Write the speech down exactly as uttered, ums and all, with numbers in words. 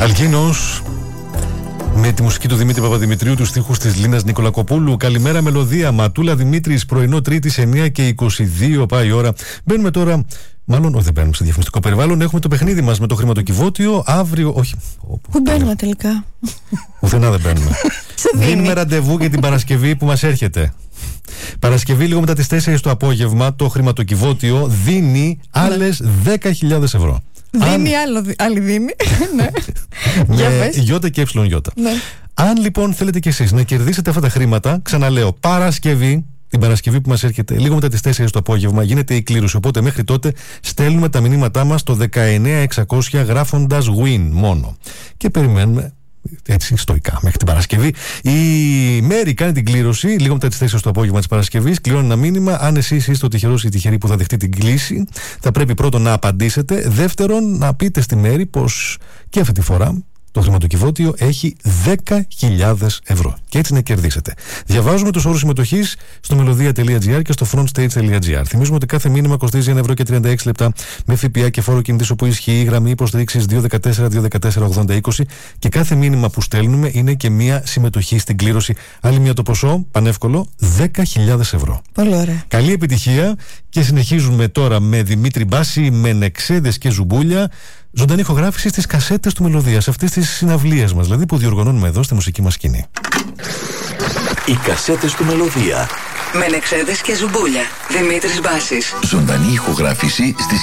Αλκίνος, με τη μουσική του Δημήτρη Παπαδημητρίου, τους στίχους της Λίνας Νικολακοπούλου. Καλημέρα μελωδία, Ματούλα Δημήτρης, πρωινό Τρίτης εννιά και είκοσι δύο πάει η ώρα. Μπαίνουμε τώρα, μάλλον όχι δεν μπαίνουμε σε διαφημιστικό περιβάλλον, έχουμε το παιχνίδι μας με το χρηματοκιβώτιο αύριο, όχι. Πού μπαίνουμε τελικά? Πουθενά δεν μπαίνουμε. Δίνουμε ραντεβού για την Παρασκευή που μας έρχεται. Παρασκευή λίγο μετά τις τέσσερις το απόγευμα το χρηματοκιβώτιο δίνει άλλες δέκα χιλιάδες ευρώ. Δίνει Αν... άλλο, άλλη δίνει. Ναι. Με γιώτα και εψιλον γιώτα. Ναι. Αν λοιπόν θέλετε κι εσείς να κερδίσετε αυτά τα χρήματα, ξαναλέω, Παρασκευή, την Παρασκευή που μας έρχεται, λίγο μετά τις τέσσερις το απόγευμα, γίνεται η κλήρωση. Οπότε μέχρι τότε στέλνουμε τα μηνύματά μας στο δεκαεννιά εξακόσια γράφοντας win μόνο. Και περιμένουμε έτσι στοικά μέχρι την Παρασκευή. Η Μέρη κάνει την κλήρωση λίγο μετά τις τέσσερις το απόγευμα της Παρασκευής. Κληρώνει ένα μήνυμα. Αν εσείς είστε ο τυχερός ή τυχερή που θα δεχτεί την κλήση, θα πρέπει πρώτον να απαντήσετε. Δεύτερον, να πείτε στη Μέρη πως και αυτή τη φορά το χρηματοκιβώτιο έχει δέκα χιλιάδες ευρώ. Και έτσι να κερδίσετε. Διαβάζουμε τους όρους συμμετοχής στο melodia τελεία gr και στο frontstage τελεία gr. Θυμίζουμε ότι κάθε μήνυμα κοστίζει ένα ευρώ και τριάντα έξι λεπτά με ΦΠΑ και φόρο κινητής όπου ισχύει η γραμμή υποστήριξης δύο ένα τέσσερα δύο ένα τέσσερα ογδόντα είκοσι και κάθε μήνυμα που στέλνουμε είναι και μία συμμετοχή στην κλήρωση. Άλλη μία το ποσό, πανεύκολο, δέκα χιλιάδες ευρώ. Πολύ ωραία. Καλή επιτυχία και συνεχίζουμε τώρα με Δημήτρη Μπάση, με Νεξέδες και Ζουμπούλια. Ζωντανή ηχογράφηση στις κασέτες του Μελωδίας, αυτές τις συναυλίες μας, δηλαδή που διοργανώνουμε εδώ στη μουσική μας σκηνή. Οι κασέτες του Μελωδία. Με Νεξέδες και Ζουμπούλια. Δημήτρης Μπάσης. Ζωντανή ηχογράφηση στις